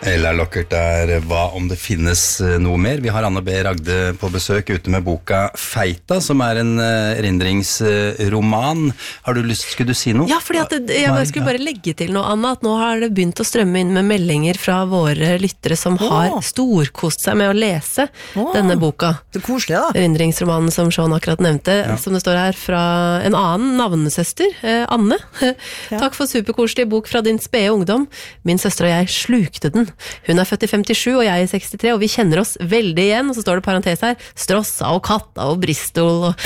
Ella Lockert der, hva om det finnes noe mer? Vi har Anne B. Ragde på besøk ute med boka Feita, som en erindringsroman. Har du lyst, skulle du si noe? Ja, fordi at jeg skulle bare legge til noe, Anna, at nå har det begynt å strømme inn med meldinger fra våre lyttere som har storkost seg med å lese denne boka. Så koselig da. Erindringsromanen som Sean akkurat nevnte, som det står her fra en annen navnesøster, Anne. Takk for superkoselig bok fra din spede ungdom. Min søster og jeg slukte den. Hun født i 57 og jeg i 63, og vi kjenner oss veldig igjen, og så står det parentes her, Strossa og Katta og Bristol, og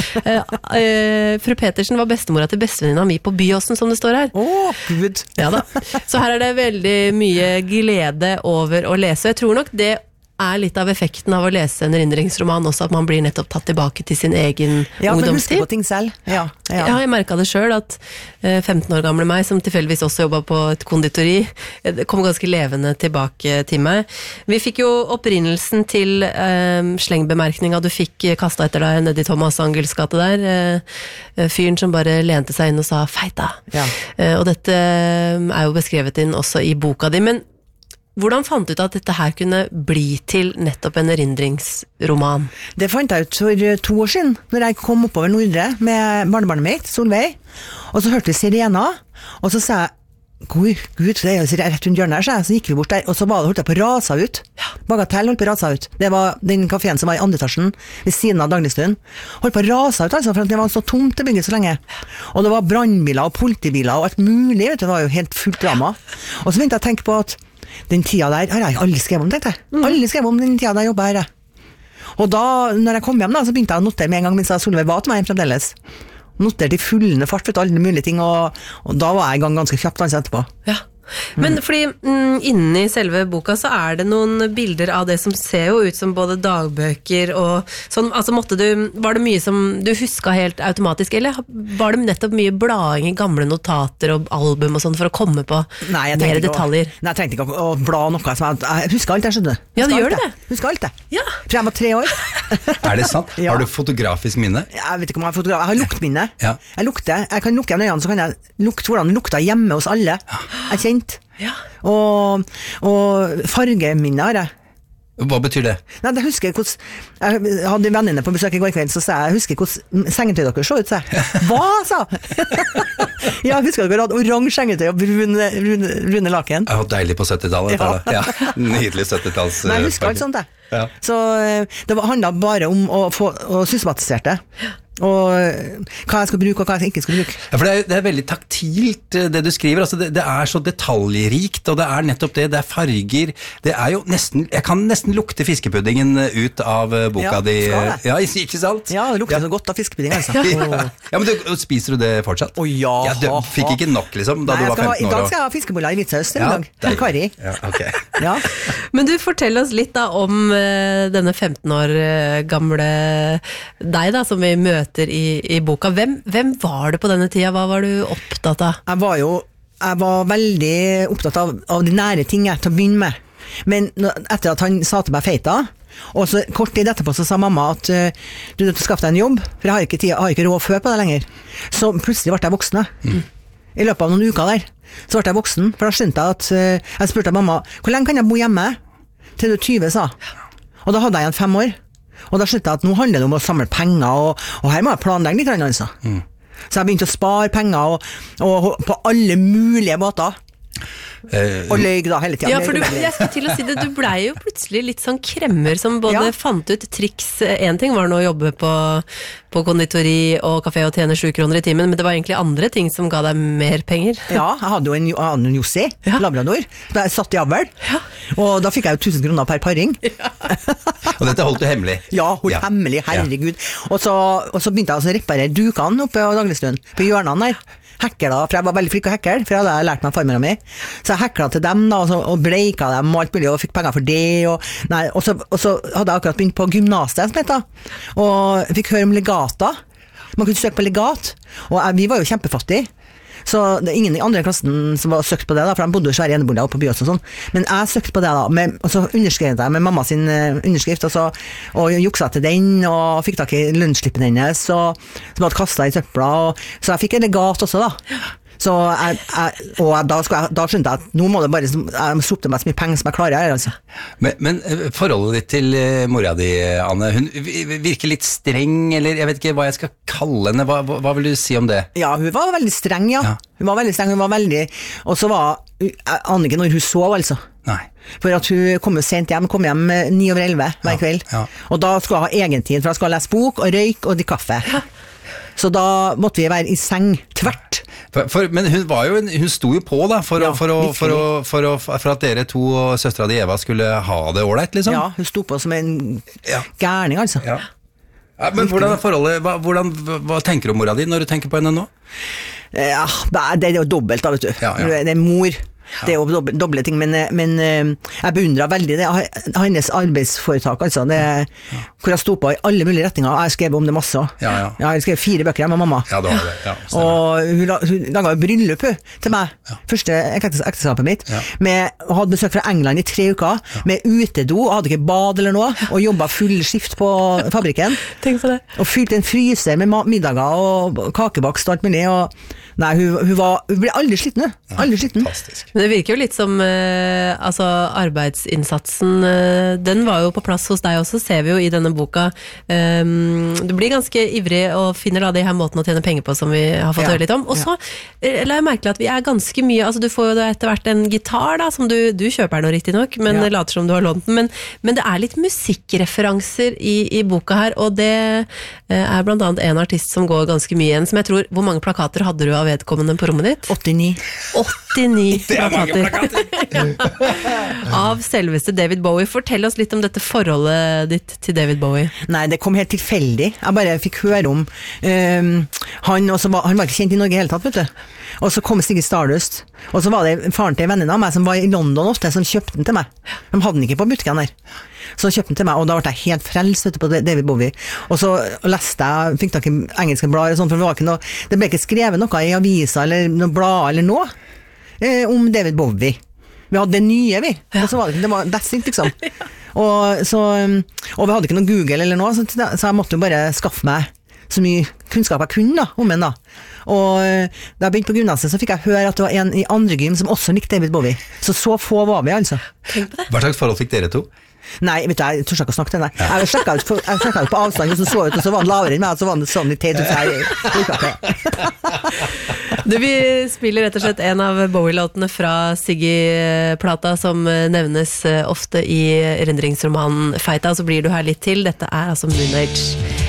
fru Petersen var bestemora til bestevenninna mi på Byåsen, som det står her. Gud. Ja da. Så her det veldig mye glede over å lese, og jeg tror nok det litt av effekten av å lese en erindringsroman også, at man blir nettopp tatt tilbake til sin egen ungdomstid. Ja, for husker på ting selv. Ja, jeg merket det selv, at 15 år gamle meg, som tilfeldigvis også jobbet på et konditori, det kom ganske levende tilbake til meg. Vi fikk jo opprinnelsen til slengbemerkninga du fikk kastet etter deg nede i Thomas Angels gate der, fyren som bare lente seg inn og sa «feita». Ja. Og dette jo beskrevet inn også i boka di, men hvordan fant du ut at dette her kunne bli til nettopp en erindringsroman? Det fant jeg ut for 2 år siden, når jeg kom oppover Nordre med barnebarnet mitt, Solveig, og så hørte vi sirener, og så sa jeg, Gud, det jo rett rundt hjørnet her, så gikk vi bort der, og så holdt jeg på å rasa ut. Bagatell holdt på å rasa ut. Det var den kaféen som var i andre etasjen, ved siden av Dagligstuen. Holdt på å rasa ut, altså, for det var så tomt det bygget så lenge. Og det var brannbiler og politibiler og alt mulig, vet du, det var jo helt fullt drama. Og så begynte jeg å tenke på at den tida der har jeg aldri skrevet om, tenkte jeg. Aldri skrevet om den tida der jeg jobbet her. Og da, når jeg kom hjem da, så begynte jeg å notere med en gang mens jeg Solveig var til meg fremdeles. Noterte i fullende fart, vet du, alle mulige ting, og da var jeg i gang ganske kjapt etterpå. Ja. Men fordi inni selve boka så det noen bilder av det som ser jo ut som både dagbøker og sånn, altså var det mye som du husket helt automatisk, eller var det nettopp mye blading i gamle notater og album og sånn for å komme på mer detaljer? Nei, jeg trengte ikke å bla noe som jeg husker alt, jeg skjønner. Ja, du gjør det? Husker alt det. Ja. For jeg var 3 år. Det sant? Ja. Har du fotografisk minne? Jeg vet ikke om jeg har fotografisk. Jeg har luktminne. Ja. Jeg kan lukke øynene, så kan jeg lukte hvordan det lukta hjemme hos alle. Jeg kjent. Ja. Og fargeminne har jeg. Hva betyr det? Nei, jeg husker hvordan jeg hadde vennene på besøk i går kveld, så sa jeg husker hvordan sengetøy dere så ut, sa jeg. Hva, sa? Ja, jeg husker dere hadde oransje sengetøy og brune laken. Det var deilig på 70-tallet. Ja. Nydelig 70-talls. Nei, jeg husker alt sånt det. Ja. Så det handlet bare om å få systematisert det. Og hva jeg skal bruke og hva jeg ikke skal bruke. Ja, for det veldig taktilt det du skriver, altså det så detaljrikt, og det nettopp det farger, det jo nesten, jeg kan nesten lukte fiskepuddingen ut av boka di. Ja, ikke sant? Ja, det lukter så godt av fiskepudding, altså. Ja, men spiser du det fortsatt? Ja. Du fikk ikke nok liksom, da du var 15 år? I dag skal jeg ha fiskeboller i hvitsaus til i dag, til Kari. Ja, okay. Ja. Men du, fortell oss litt da om denne 15 år gamle deg da, som vi møter i boka. Hvem var det på denne tida? Hva var du opptatt av? Jeg var veldig opptatt av de nære tingene til å begynne med. Men etter at han sa til meg feita, og så kort tid etterpå så sa mamma at du nødt til å skaffe deg en jobb, for jeg har ikke råd før på det lenger. Så plutselig ble jeg voksen. I løpet av noen uker der, så ble jeg voksen, for da skjønte jeg at jeg spurte mamma, hvor lenge kan jeg bo hjemme? Til du 20, sa. Og da hadde jeg igjen 5 år. Og da skjønte jeg at nå handler det om å samle penger, og her må jeg planlegge litt, altså. Så jeg begynte å spare penger, og på alle mulige måter. Og løg da hele tiden. Ja, for jeg skal til å si det, du ble jo plutselig litt sånn kremmer som både fant ut triks. En ting var nå å jobbe på konditori og kafé og tjene 7 kroner i timen, men det var egentlig andre ting som ga deg mer penger. Ja, jeg hadde jo en Jussi, labrador, da jeg satt i avl, og da fikk jeg jo 1000 kroner per paring. Og dette holdt du hemmelig? Ja, holdt hemmelig, herregud. Og så begynte jeg å reparere dukene oppe på Dagligstuen, på hjørnene der. Hekla, for jeg var veldig flink å hekle, for jeg hadde lært meg farmera mi. Så jeg hekla til dem da, og bleika dem og alt mulig, og fikk penger for det. Og så hadde jeg akkurat begynt på gymnaset, som heter, og fikk høre om legata. Man kunne søke på legat, og vi var jo kjempefattige. Så det ingen i andre klassen som var søkt på det da, for de bodde jo svære eneboliger oppe på Byåsen og sånn. Men jeg søkte på det da, og så underskrev jeg med mamma sin underskrift, og juksa til den, og fikk tak i lønnsslippen hennes, som hadde kastet i søpla, så jeg fikk en legat også da. Så da skjønte jeg at nå må det bare jeg sopte meg så mye penger som jeg klarer her, altså. Men forholdet ditt til mora di, Anne, hun virker litt streng, eller jeg vet ikke hva jeg skal kalle henne, hva vil du si om det? Ja, hun var veldig streng, ja. Hun var veldig streng, og så var Annike når hun sov, altså. Nei. For at hun kom jo sent hjem, 9:11 hver kveld. Og da skulle jeg ha egentid, for jeg skulle lese bok og røyk og drikke kaffe. Så da måtte vi være i seng tvert. Men hun sto jo på da, for at dere to og søstera di Eva skulle ha det ordentlig, liksom. Ja, hun sto på som en gærning, altså. Ja, men hvordan er forholdet, hva tenker du om mora di når du tenker på henne nå? Ja, det er jo dobbelt da, vet du. Det er mor. Det er jo doble ting, men jeg beundrer veldig det. Hennes arbeidsforetak, altså, hvor jeg stod på i alle mulige retninger. Jeg skrev om det masse. Jeg har skrevet 4 bøker med mamma. Ja, det var det. Og hun laget jo bryllup til meg, første ekteskapet mitt, hadde besøk fra England i 3 uker, med utedo, hadde ikke bad eller noe, og jobbet full skift på fabrikken. Tenk på det. Og fylte en fryser med middager og kakebakst og alt mulig, nei, hun ble aldri sliten. Fantastisk. Men det virker jo litt som arbeidsinnsatsen, den var jo på plass hos deg også, ser vi jo i denne boka. Du blir ganske ivrig og finner da de her måten å tjene penger på som vi har fått høre litt om. Og så la jeg merke til at vi er ganske mye, altså du får jo etter hvert en gitar da, som du kjøper nå riktig nok, men later som du har lånt den, men det er litt musikkreferanser i boka her, og det er blant annet en artist som går ganske mye igjen, som jeg tror, hvor mange plakater hadde du av vedkommende på rommet ditt? 89 plakater. Av selveste David Bowie. Fortell oss litt om dette forholdet ditt til David Bowie. Nei, det kom helt tilfeldig. Jeg bare fikk høre om han var ikke kjent i Norge i hele tatt, vet du. Og så kom Siggy Stardust, og så var det faren til vennen av meg som var i London ofte, som kjøpte den til meg. De hadde den ikke på butikken der. Så kjøpte den til meg, og da ble jeg helt frelst på David Bowie. Og så leste jeg, fikk tak i engelske blader og sånt, for det ble ikke skrevet noe i aviser eller noen blader eller noe om David Bowie. Vi hadde det nye, vi. Og så var det var that's it, liksom. Og vi hadde ikke noe Google eller noe, så jeg måtte jo bare skaffe meg så mye kunnskap jeg kunne da, om henne da. Og da jeg begynte på gymnaset, så fikk jeg høre at det var en i andre gym som også likte David Bowie. Så få var vi, altså. Hva slags forhold fikk dere to? Nei, vet du, jeg tror ikke å snakke til deg. Jeg sjekket ut på avstand, og så ut, og så var han lavere enn meg, og så var han sånn litt teit ut her. Vi spiller rett og slett en av Bowie-låtene fra Siggy-plata som nevnes ofte i erindringsromanen Feita, og så blir du her litt til. Dette er altså Moon Age.